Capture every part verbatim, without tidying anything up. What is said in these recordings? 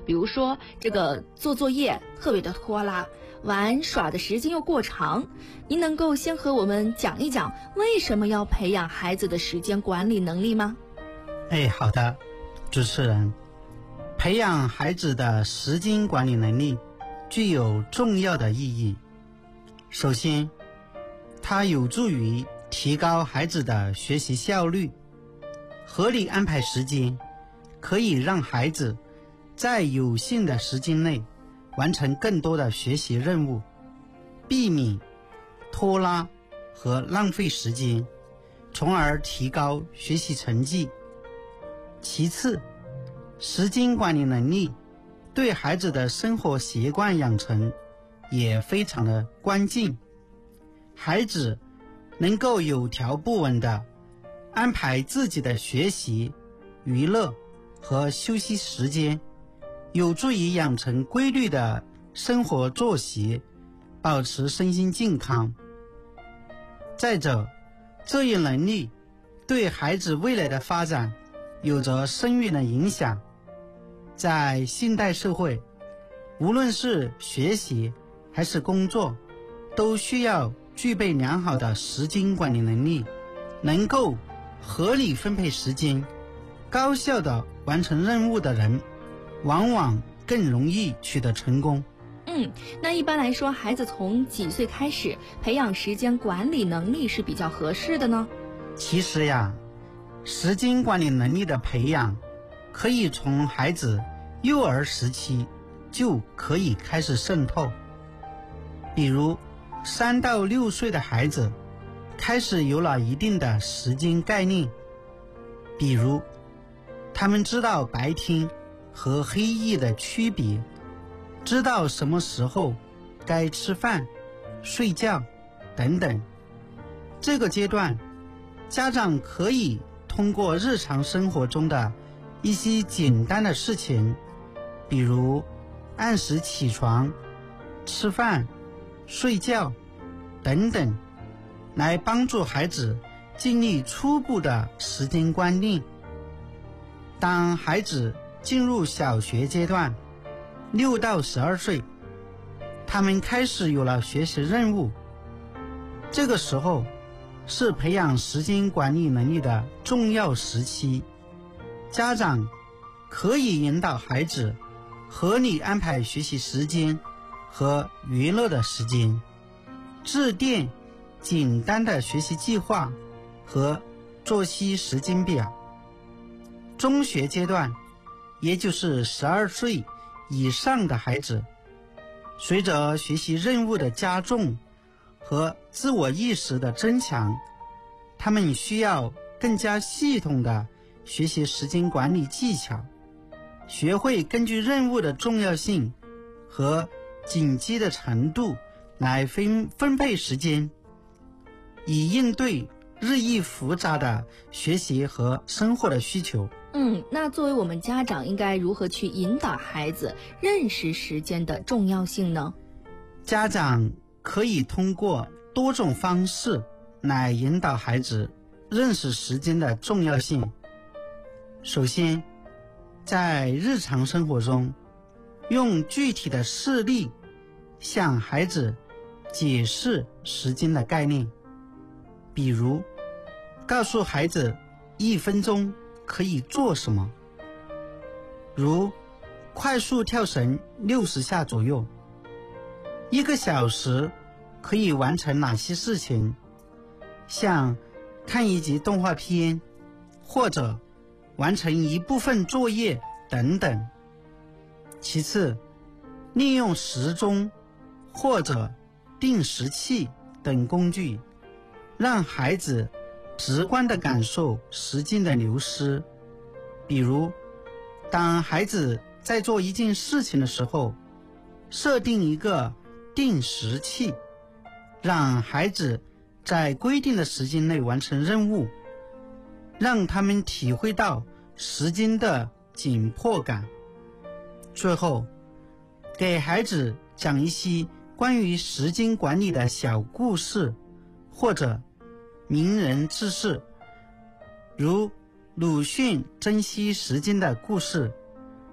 比如说这个做作业特别的拖拉，玩耍的时间又过长。您能够先和我们讲一讲为什么要培养孩子的时间管理能力吗？ 哎，好的，主持人，培养孩子的时间管理能力具有重要的意义。首先，它有助于提高孩子的学习效率。合理安排时间可以让孩子在有限的时间内完成更多的学习任务，避免拖拉和浪费时间，从而提高学习成绩。其次，时间管理能力对孩子的生活习惯养成也非常的关键。孩子能够有条不紊地安排自己的学习、娱乐和休息时间，有助于养成规律的生活作息，保持身心健康。再者，这一能力对孩子未来的发展有着深远的影响。在现代社会，无论是学习还是工作，都需要具备良好的时间管理能力，能够合理分配时间，高效地完成任务的人，往往更容易取得成功。 嗯，那一般来说，孩子从几岁开始培养时间管理能力是比较合适的呢？ 其实呀，时间管理能力的培养可以从孩子幼儿时期就可以开始渗透。比如三到六岁的孩子开始有了一定的时间概念，比如他们知道白天和黑夜的区别，知道什么时候该吃饭、睡觉等等。这个阶段，家长可以通过日常生活中的一些简单的事情，比如按时起床、吃饭、睡觉等等，来帮助孩子建立初步的时间观念。当孩子进入小学阶段，六到十二岁，他们开始有了学习任务。这个时候是培养时间管理能力的重要时期，家长可以引导孩子合理安排学习时间和娱乐的时间，制定简单的学习计划和作息时间表。中学阶段，也就是十二岁以上的孩子，随着学习任务的加重和自我意识的增强，他们需要更加系统的学习时间管理技巧，学会根据任务的重要性和紧急的程度来分分配时间，以应对日益复杂的学习和生活的需求。 嗯，那作为我们家长应该如何去引导孩子认识时间的重要性呢？ 家长可以通过多种方式来引导孩子认识时间的重要性。首先，在日常生活中，用具体的事例向孩子解释时间的概念，比如告诉孩子一分钟可以做什么，如快速跳绳六十下左右，一个小时可以完成哪些事情，像看一集动画片或者完成一部分作业等等。其次，利用时钟或者定时器等工具，让孩子直观地感受时间的流失。比如当孩子在做一件事情的时候，设定一个定时器，让孩子在规定的时间内完成任务，让他们体会到时间的紧迫感。最后，给孩子讲一些关于时间管理的小故事或者名人志士，如鲁迅珍惜时间的故事，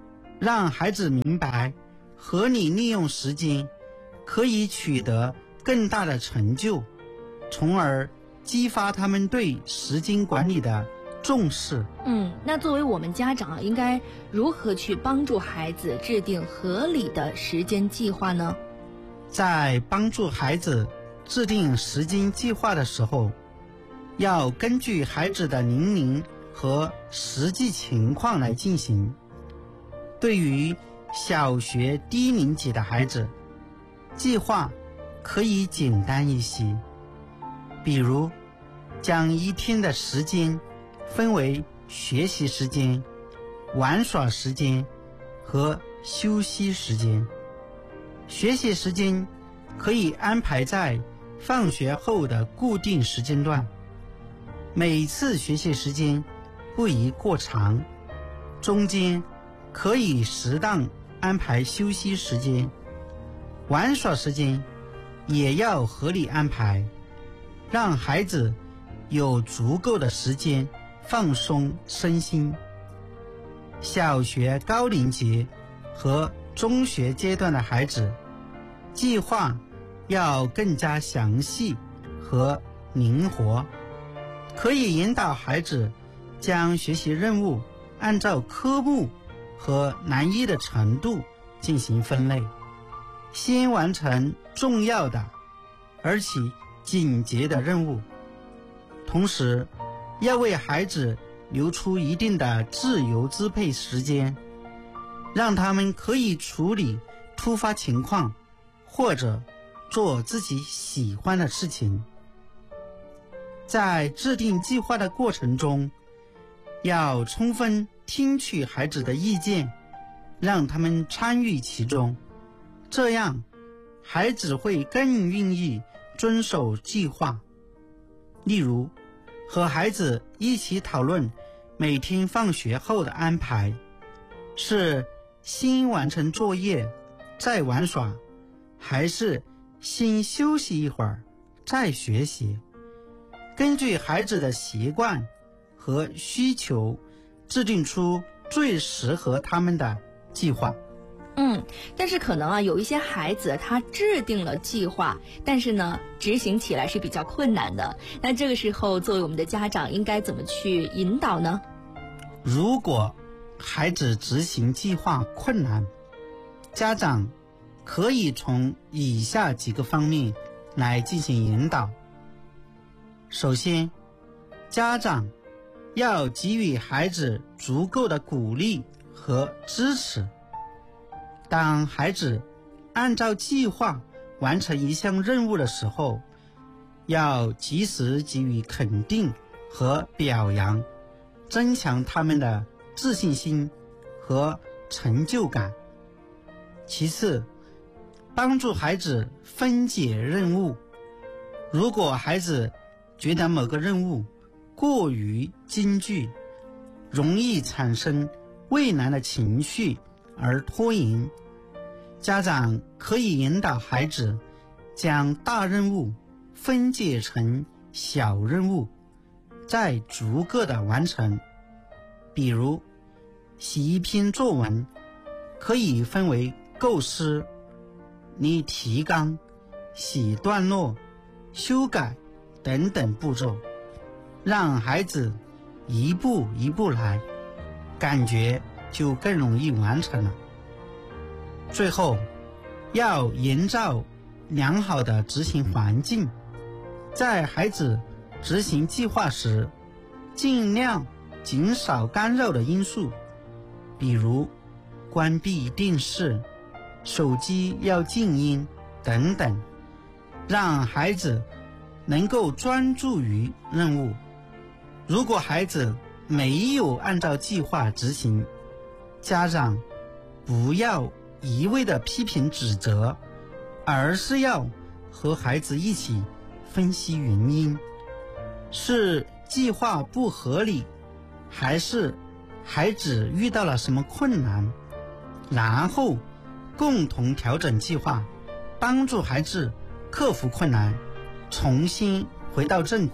让孩子明白合理利用时间可以取得更大的成就，从而激发他们对时间管理的重视。 嗯，那作为我们家长啊，应该如何去帮助孩子制定合理的时间计划呢？ 在帮助孩子制定时间计划的时候，要根据孩子的年龄和实际情况来进行。对于小学低年级的孩子，计划可以简单一些，比如将一天的时间分为学习时间、玩耍时间和休息时间。学习时间可以安排在放学后的固定时间段，每次学习时间不宜过长，中间可以适当安排休息时间。玩耍时间也要合理安排，让孩子有足够的时间放松身心。小学高年级和中学阶段的孩子，计划要更加详细和灵活，可以引导孩子将学习任务按照科目和难易的程度进行分类，先完成重要的而且紧急的任务，同时要为孩子留出一定的自由支配时间，让他们可以处理突发情况或者做自己喜欢的事情。在制定计划的过程中，要充分听取孩子的意见，让他们参与其中，这样孩子会更愿意遵守计划。例如，和孩子一起讨论每天放学后的安排，是先完成作业再玩耍，还是先休息一会儿再学习。根据孩子的习惯和需求，制定出最适合他们的计划。 嗯，但是可能啊，有一些孩子他制定了计划，但是呢，执行起来是比较困难的。那这个时候，作为我们的家长，应该怎么去引导呢？ 如果孩子执行计划困难，家长可以从以下几个方面来进行引导。首先，家长要给予孩子足够的鼓励和支持。当孩子按照计划完成一项任务的时候，要及时给予肯定和表扬，增强他们的自信心和成就感。其次，帮助孩子分解任务。如果孩子觉得某个任务过于艰巨，容易产生畏难的情绪而拖延，家长可以引导孩子将大任务分解成小任务，再逐个的完成。比如写一篇作文可以分为构思、拟提纲、写段落、修改等等步骤，让孩子一步一步来，感觉就更容易完成了。最后，要营造良好的执行环境，在孩子执行计划时，尽量减少干扰的因素，比如关闭电视、手机要静音等等，让孩子能够专注于任务。如果孩子没有按照计划执行，家长不要一味的批评指责，而是要和孩子一起分析原因，是计划不合理，还是孩子遇到了什么困难，然后共同调整计划，帮助孩子克服困难，重新回到正轨。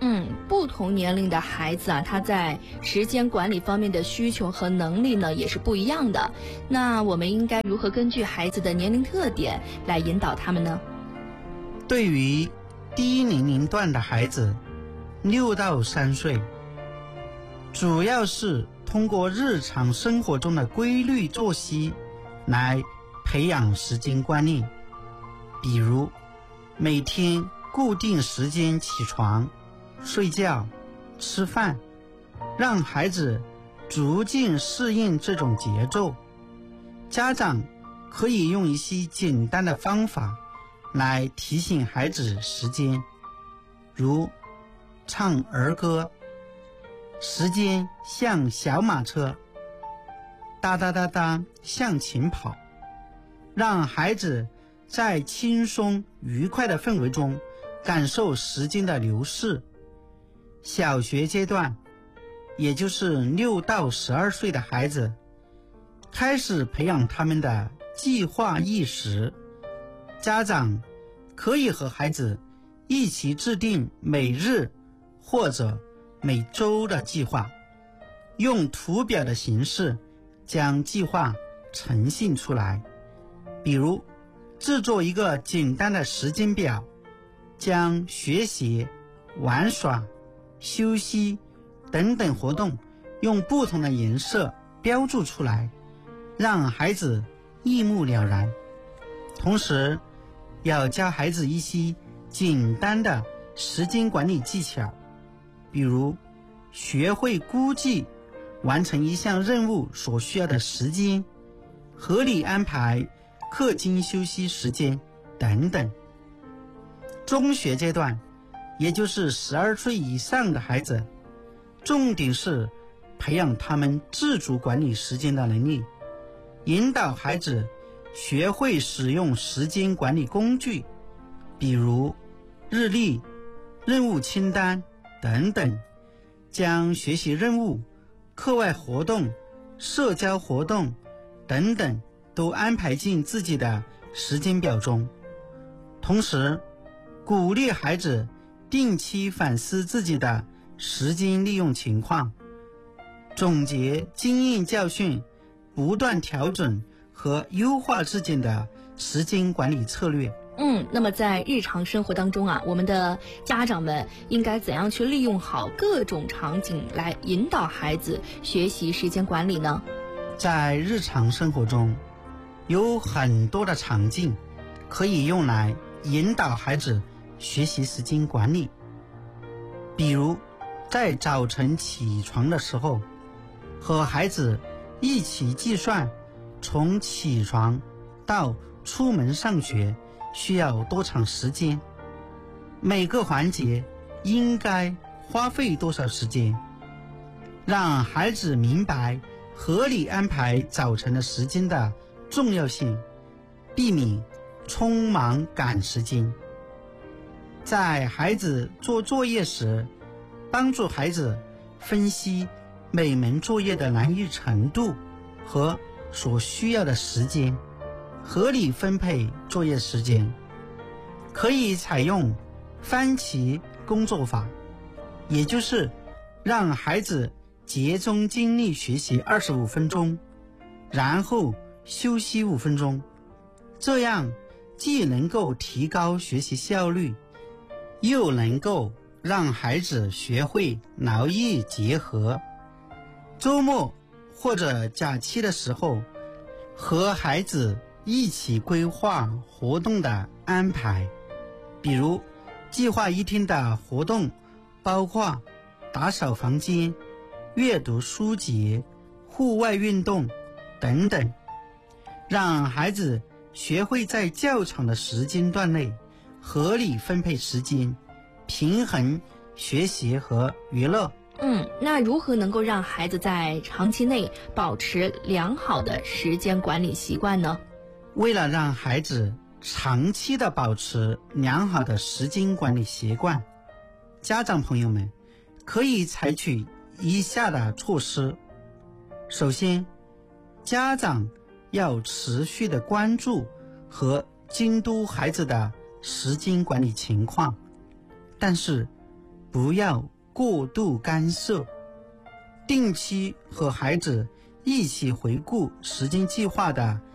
嗯，不同年龄的孩子啊，他在时间管理方面的需求和能力呢，也是不一样的。那我们应该如何根据孩子的年龄特点来引导他们呢？ 对于低年龄段的孩子，六到三岁，主要是通过日常生活中的规律作息来培养时间观念，比如每天固定时间起床、睡觉、吃饭，让孩子逐渐适应这种节奏。家长可以用一些简单的方法来提醒孩子时间，如唱儿歌，时间像小马车，哒哒哒哒向前跑，让孩子在轻松愉快的氛围中感受时间的流逝。小学阶段，也就是六到十二岁的孩子，开始培养他们的计划意识。家长可以和孩子一起制定每日或者每周的计划，用图表的形式将计划呈现出来。比如制作一个简单的时间表，将学习、玩耍、休息等等活动用不同的颜色标注出来，让孩子一目了然。同时要教孩子一些简单的时间管理技巧，比如学会估计完成一项任务所需要的时间，合理安排课间休息时间等等。中学阶段，也就是十二岁以上的孩子，重点是培养他们自主管理时间的能力，引导孩子学会使用时间管理工具，比如日历、任务清单等等，将学习任务、课外活动、社交活动等等都安排进自己的时间表中。同时鼓励孩子定期反思自己的时间利用情况，总结经验教训，不断调整和优化自己的时间管理策略。 嗯，那么在日常生活当中啊，我们的家长们应该怎样去利用好各种场景来引导孩子学习时间管理呢？ 在日常生活中，有很多的场景可以用来引导孩子学习时间管理。比如在早晨起床的时候，和孩子一起计算从起床到出门上学需要多长时间，每个环节应该花费多少时间，让孩子明白合理安排早晨的时间的重要性，避免匆忙赶时间。在孩子做作业时，帮助孩子分析每门作业的难易程度和所需要的时间，合理分配作业时间。可以采用番茄工作法，也就是让孩子集中精力学习二十五分钟，然后休息五分钟，这样既能够提高学习效率，又能够让孩子学会劳逸结合。周末或者假期的时候，和孩子一起规划活动的安排，比如计划一天的活动包括打扫房间、阅读书籍、户外运动等等，让孩子学会在较长的时间段内合理分配时间，平衡学习和娱乐。 嗯，那如何能够让孩子在长期内保持良好的时间管理习惯呢？ 为了让孩子长期的保持良好的时间管理习惯，家长朋友们可以采取以下的措施。首先，家长要持续的关注和监督孩子的时间管理情况，但是不要过度干涉，定期和孩子一起回顾时间计划的